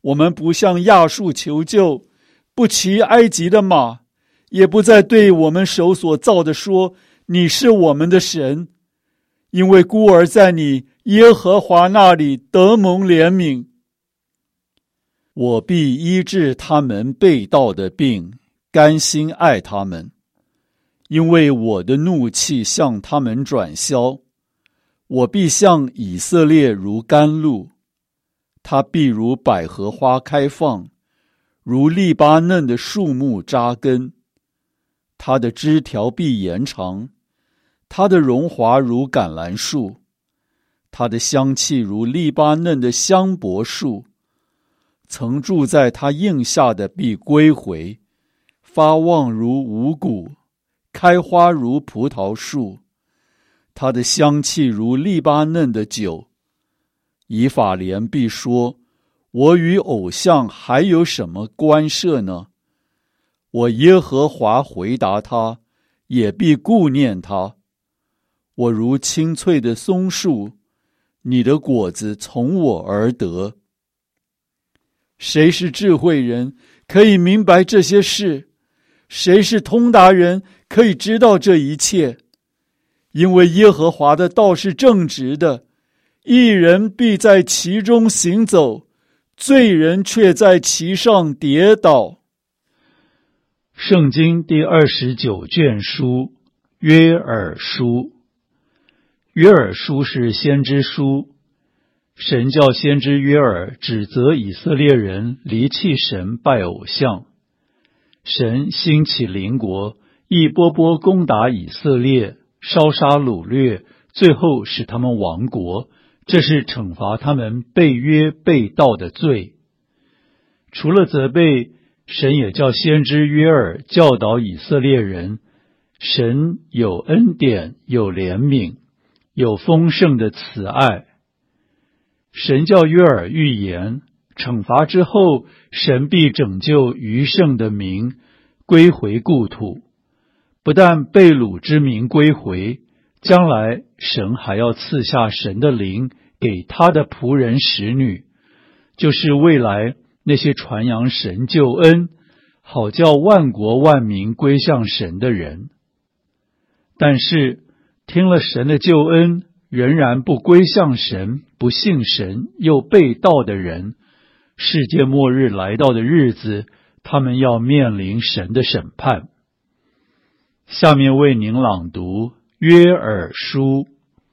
我们不向亚述求救，不骑埃及的马，也不再对我们手所造的说，你是我们的神，因为孤儿在你耶和华那里得蒙怜悯。我必医治他们背道的病，甘心爱他们，因为我的怒气向他们转消。我必向以色列如甘露，它必如百合花开放，如利巴嫩的树木扎根。它的枝条必延长，它的荣华如橄榄树，它的香气如利巴嫩的香柏树。曾住在它荫下的必归回，发旺如五谷，开花如葡萄树。它的香气如利巴嫩的酒。以法莲必说，我与偶像还有什么关涉呢？我耶和华回答他，也必顾念他。我如青翠的松树，你的果子从我而得。谁是智慧人，可以明白这些事？谁是通达人，可以知道这一切？因为耶和华的道是正直的，义人必在其中行走，罪人却在其上跌倒。 圣经第29卷书，约珥书。约珥书是先知书。神叫先知约珥指责以色列人离弃神拜偶像。神兴起邻国，一波波攻打以色列，烧杀掳掠，最后使他们亡国，这是惩罚他们背约背道的罪。除了责备，神也叫先知约珥教导以色列人，神有恩典，有怜悯，有丰盛的慈爱。神叫约珥预言，惩罚之后，神必拯救余剩的民，归回故土。不但被掳之民归回，将来神还要赐下神的灵给他的仆人使女，就是未来那些传扬神救恩，好叫万国万民归向神的人。但是听了神的救恩，仍然不归向神，不信神，又背道的人，世界末日来到的日子，他们要面临神的审判。下面为您朗读约珥书。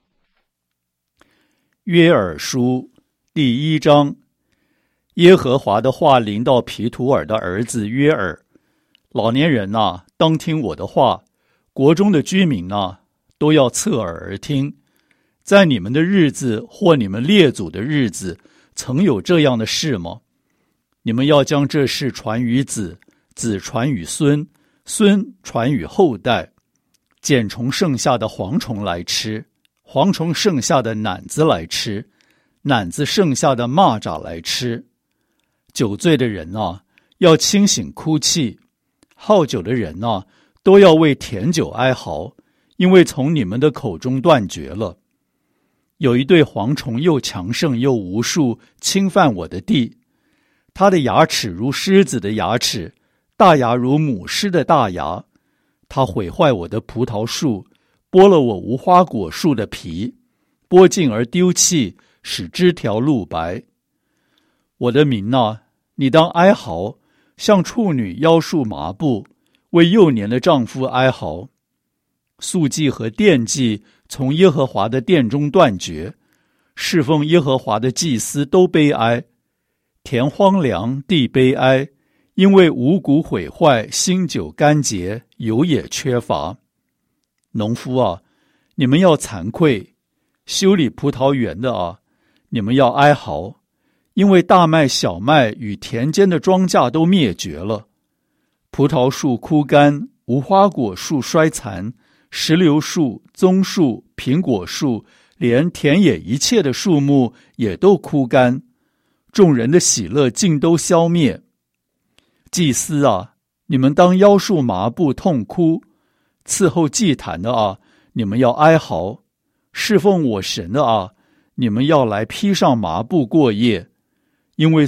约珥书第1章。耶和华的话临到毗土珥的儿子约珥，老年人啊，当听我的话，国中的居民啊，都要侧耳而听。在你们的日子或你们列祖的日子，曾有这样的事吗？你们要将这事传于子，子传于孙，孙传于后代。茧虫剩下的蝗虫来吃，蝗虫剩下的蝻子来吃，蝻子剩下的蚂蚱来吃。酒醉的人啊，要清醒哭泣；好酒的人啊，都要为甜酒哀嚎，因为从你们的口中断绝了。有一对蝗虫又强盛又无数，侵犯我的地。它的牙齿如狮子的牙齿，大牙如母狮的大牙。它毁坏我的葡萄树，剥了我无花果树的皮，剥尽而丢弃，使枝条露白。我的民啊，你当哀嚎，像处女腰束麻布，为幼年的丈夫哀嚎。素祭和奠祭从耶和华的殿中断绝，侍奉耶和华的祭司都悲哀。田荒凉，地悲哀，因为五谷毁坏，新酒干结，油也缺乏。农夫啊，你们要惭愧；修理葡萄园的啊，你们要哀嚎，因为大麦、小麦与田间的庄稼都灭绝了。葡萄树枯干，无花果树衰残，石榴树、棕树、苹果树，连田野一切的树木也都枯干，众人的喜乐尽都消灭。祭司啊，你们当腰束麻布痛哭；伺候祭坛的啊，你们要哀嚎；侍奉我神的啊，你们要来披上麻布过夜，因为